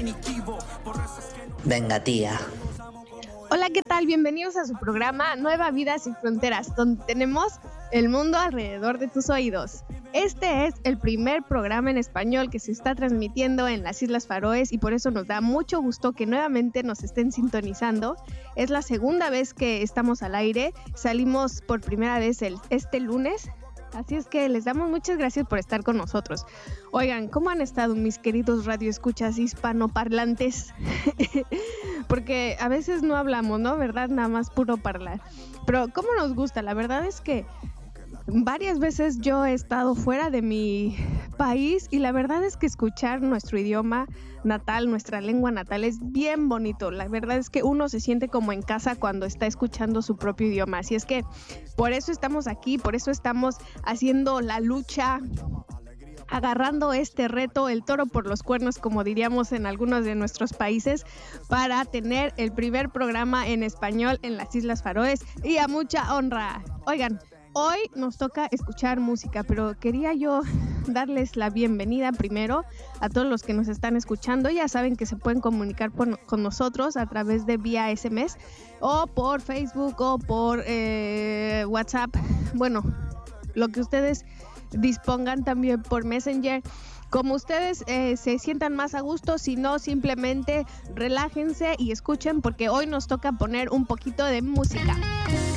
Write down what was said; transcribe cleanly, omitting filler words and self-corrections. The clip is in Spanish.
Venga, tía. Hola, ¿qué tal? Bienvenidos a su programa Nueva Vida Sin Fronteras, donde tenemos el mundo alrededor de tus oídos. Este es el primer programa en español que se está transmitiendo en las Islas Faroes y por eso nos da mucho gusto que nuevamente nos estén sintonizando. Es la segunda vez que estamos al aire, salimos por primera vez este lunes, así es que les damos muchas gracias por estar con nosotros. Oigan, ¿cómo han estado mis queridos radioescuchas hispanoparlantes? Porque a veces no hablamos, ¿no? ¿Verdad? Nada más puro hablar. Pero ¿cómo nos gusta? La verdad es que varias veces yo he estado fuera de mi país y la verdad es que escuchar nuestro idioma natal, nuestra lengua natal es bien bonito. La verdad es que uno se siente como en casa cuando está escuchando su propio idioma. Así es que por eso estamos aquí, por eso estamos haciendo la lucha, agarrando este reto, el toro por los cuernos, como diríamos en algunos de nuestros países, para tener el primer programa en español en las Islas Faroes y a mucha honra. Oigan, hoy nos toca escuchar música, pero quería yo darles la bienvenida primero a todos los que nos están escuchando. Ya saben que se pueden comunicar con nosotros a través de vía SMS o por Facebook o por WhatsApp. Bueno, lo que ustedes dispongan, también por Messenger, como ustedes se sientan más a gusto. Si no, simplemente relájense y escuchen porque hoy nos toca poner un poquito de música.